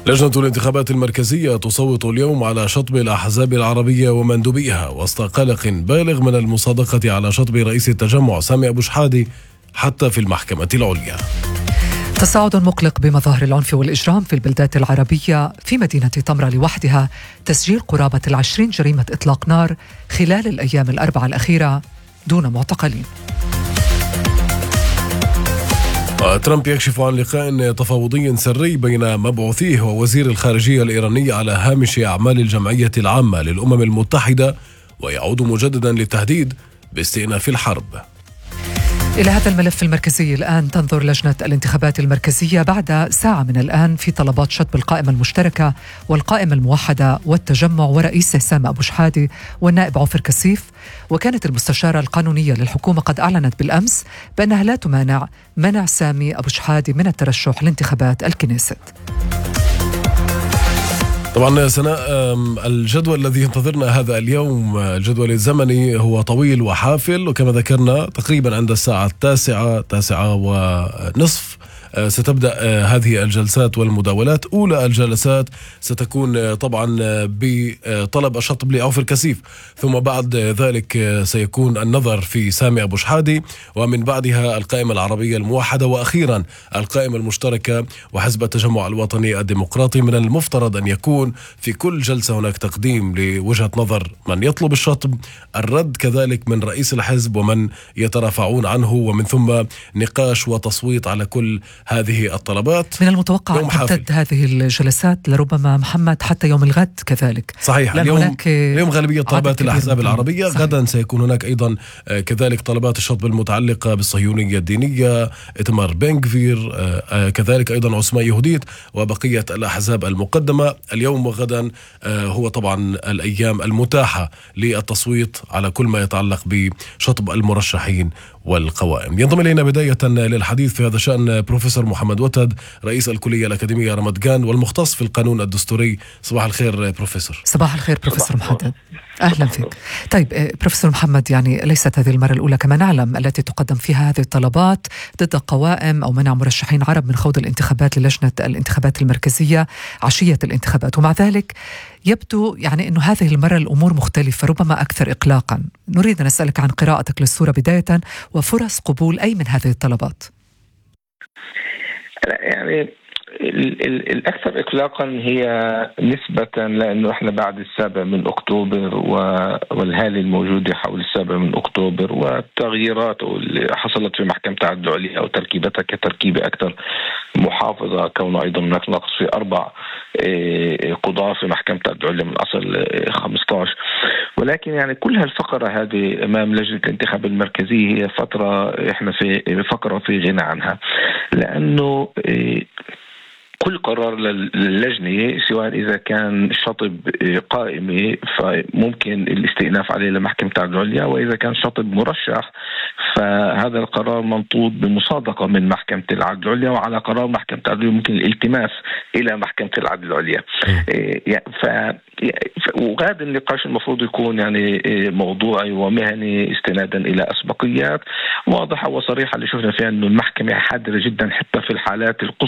لجنة الانتخابات المركزية تصوت اليوم على شطب الأحزاب العربية ومندوبيها وسط قلق بالغ من المصادقة على شطب رئيس التجمع سامي أبو شحادة حتى في المحكمة العليا. تصاعد مقلق بمظاهر العنف والإجرام في البلدات العربية، في مدينة طمرة لوحدها تسجيل قرابة 20 جريمة إطلاق نار خلال الأيام الأربعة الأخيرة دون معتقلين. ترامب يكشف عن لقاء تفاوضي سري بين مبعوثيه ووزير الخارجية الإيراني على هامش أعمال الجمعية العامة للأمم المتحدة، ويعود مجددا للتهديد باستئناف الحرب. إلى هذا الملف المركزي الآن تنظر لجنة الانتخابات المركزية بعد ساعة من الآن في طلبات شطب القائمة المشتركة والقائمة الموحدة والتجمع ورئيسه سامي أبو شحادة والنائب عوفر كسيف. وكانت المستشارة القانونية للحكومة قد أعلنت بالأمس بأنها لا تمانع منع سامي أبو شحادة من الترشح لانتخابات الكنيست. طبعا سناء، الجدول الذي ينتظرنا هذا اليوم الجدول الزمني هو طويل وحافل، وكما ذكرنا تقريبا عند الساعة 9:09 ستبدأ هذه الجلسات والمداولات. أولى الجلسات ستكون طبعا بطلب الشطب لعوفر كسيف، ثم بعد ذلك سيكون النظر في سامي أبو شحادة، ومن بعدها القائمة العربية الموحدة، وأخيرا القائمة المشتركة وحزب التجمع الوطني الديمقراطي. من المفترض أن يكون في كل جلسة هناك تقديم لوجهة نظر من يطلب الشطب، الرد كذلك من رئيس الحزب ومن يترافعون عنه، ومن ثم نقاش وتصويت على كل هذه الطلبات. من المتوقع أن تمتد هذه الجلسات لربما محمد حتى يوم الغد كذلك. صحيح، اليوم غالبية طلبات الأحزاب العربية. صحيح. غدا سيكون هناك أيضا كذلك طلبات الشطب المتعلقة بالصهيونية الدينية، إتمار بنغفير، كذلك أيضا عثمان يهوديت وبقية الأحزاب المقدمة. اليوم وغدا هو طبعا الأيام المتاحة للتصويت على كل ما يتعلق بشطب المرشحين والقوائم. ينضم إلينا بداية للحديث في هذا الشأن بروفيسور محمد وتد، رئيس الكلية الأكاديمية رمضان والمختص في القانون الدستوري. صباح الخير بروفيسور. صباح الخير بروفيسور محمد، أهلا فيك. طيب بروفيسور محمد، يعني ليست هذه المرة الأولى كما نعلم التي تقدم فيها هذه الطلبات ضد قوائم أو منع مرشحين عرب من خوض الانتخابات للجنة الانتخابات المركزية عشية الانتخابات، ومع ذلك يبدو يعني أنه هذه المرة الأمور مختلفة، ربما أكثر إقلاقا. نريد أن نسألك عن قراءتك للصورة بداية وفرص قبول أي من هذه الطلبات. يعني الأكثر إقلاقا هي نسبة لأنه إحنا بعد 7 من أكتوبر والهالة الموجودة حول 7 من أكتوبر والتغييرات اللي حصلت في محكمة العدل العليا أو تركيبتها كتركيبة أكثر محافظة، كونه أيضا هناك نقص في 4 قضاة في محكمة العدل العليا من أصل 15. ولكن يعني كل هالفقرة هذه أمام لجنة الانتخاب المركزية هي إحنا في فقرة في غنى عنها، لأنه كل قرار للجنة سواء إذا كان شطب قائمة فممكن الاستئناف عليه لمحكمة العدل العليا، وإذا كان شطب مرشح فهذا القرار منطوط بمصادقة من محكمة العدل العليا، وعلى قرار محكمة العدل العليا ممكن الالتماس إلى محكمة العدل العليا. وهذا النقاش المفروض يكون يعني موضوعي ومهني استنادا إلى أسبقيات واضحة وصريحة اللي شفنا فيها أنه المحكمة حذرة جدا حتى في الحالات